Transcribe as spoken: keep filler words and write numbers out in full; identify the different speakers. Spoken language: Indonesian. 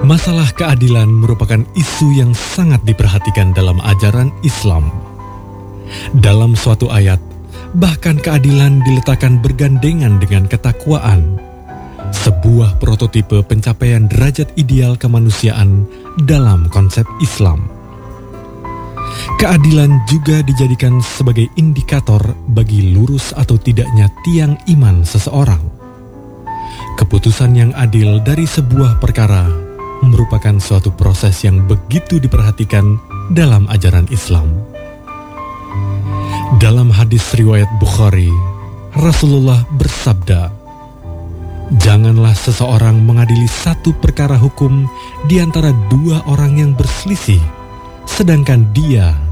Speaker 1: Masalah keadilan merupakan isu yang sangat diperhatikan dalam ajaran Islam. Dalam suatu ayat, bahkan keadilan diletakkan bergandengan dengan ketakwaan, sebuah prototipe pencapaian derajat ideal kemanusiaan dalam konsep Islam. Keadilan juga dijadikan sebagai indikator bagi lurus atau tidaknya tiang iman seseorang. Keputusan yang adil dari sebuah perkara merupakan suatu proses yang begitu diperhatikan dalam ajaran Islam. Dalam hadis riwayat Bukhari, Rasulullah bersabda, "Janganlah seseorang mengadili satu perkara hukum di antara dua orang yang berselisih, sedangkan dia